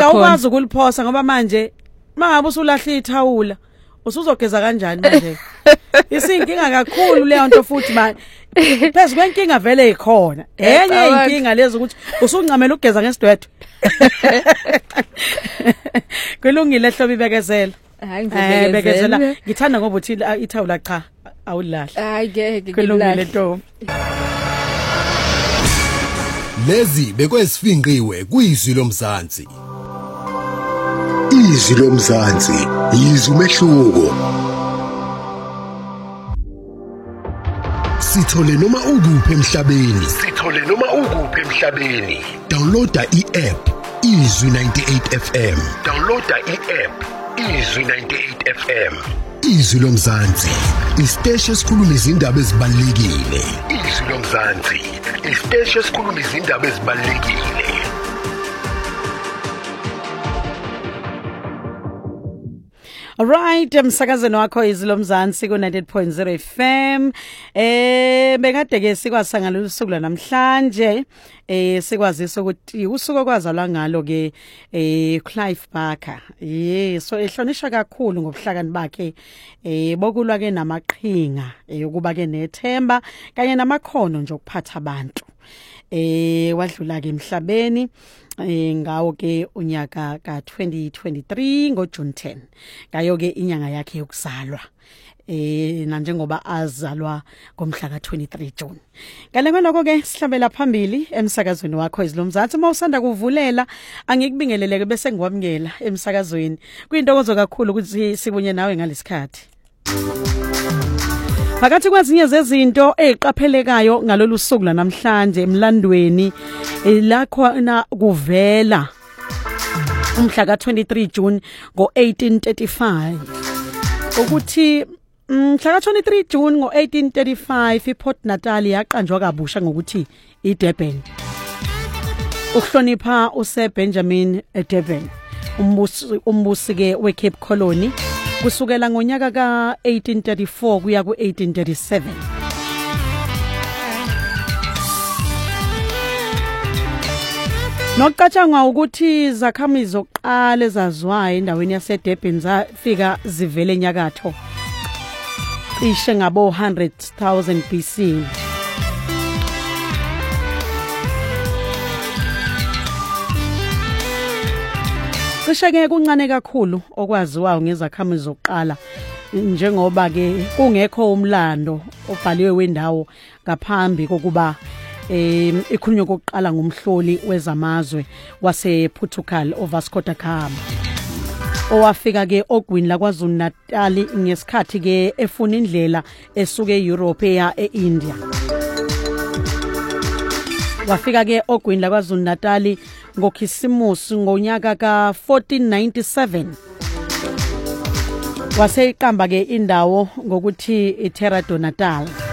awukwazi ukuliphosa ngoba manje mangabe usulahla ithawula usuzogeza kanjani manje isinkinga kakhulu leyo nto futhi manje phezulu kwenkinga vele ikhona enye inkinga lezi ukuthi usuncamela ukugeza ngesidwethu kulungile hlobo ibekezela hayi ngibekezela ngithanda ngoba uthi ithawula cha awulahla hayi ngeke kulungile ntombi lezi bekwesifinqiwe kuyizwi lomzansi izwi lomzansi yizwi umehluko sithole noma ukuphi emhlabeni downloada i-app izwi 98 FM izwi lomzansi isiteshi esikhuluma izindaba ezibalulekile Alright, umsakazweni wakho izwi lomzansi ku 98.0 FM. Bekade ke sikwasanga lolu suku namhlanje. Sikwazisa ukuthi usuku okwazalwa ngalo ke Clive Barker. So ehlonishwa kakhulu ngobuhlakani bakhe. Bokulwa ke namaqhinga ukuba ke nethemba kanye namakhono nje okuphatha abantu. Wadlula ke emhlabeni ngawo ke unyaka ka2023 ngoJune 10 ngayo ke inyanga yakhe yokuzalwa nanjengoba azalwa ngomhla ka23 June ngale lokho ke sihlabela phambili emsakazweni wakho izwi lomzansi mawusanda kuvulela angikubingeleleke bese ngiwamukela emsakazweni kuyintokozo kakhulu ukuthi sibunye nawe ngalesikhathi phakathi kwezinye zezinto eziqaphelekayo ngalolu suku namhlanje emlandweni la khona kuvela umhla ka23 June ngo1835 ukuthi mhla ka23 June ngo1835 iPort Natal yaqanjwa kabusha ngokuthi iDurban ukuhlonipha uSir Benjamin Durban umbusi ke weCape Colony kusukela ngonyaka ka1834 kuya ku1837 Nokucatshangwa ukuthi zakhamizi zokuqala ezazwayo endaweni yaseDurban zafika zivele enyakatho cishe ngabo 100,000 BC cishe ke kuncane kakhulu okwaziwayo ngezakhamizi zokuqala njengoba ke kungekho umlando obhaliwe wendawo ngaphambi kokuba ikhulunywa kokuqala ngumhloli wezamazwe wasePortugal Vasco da Gama owafika ke ogwini laKwaZulu Natal ngesikhathi ke efuna indlela esuke eEurope eya eIndia wafika ke ogwini laKwaZulu Natal ngoKhisimusi ngonyaka ka1497 waseyiqamba ke indawo ngokuthi iTerra do Natal